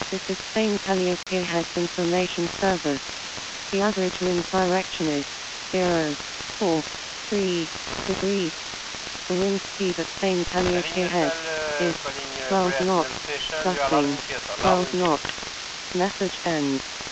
This is Spain Calliope Heads Information Service. The average wind direction is 0.43 degrees. The wind speed at Spain Calliope Head is 12 knots, gusting 12 knots. Message ends.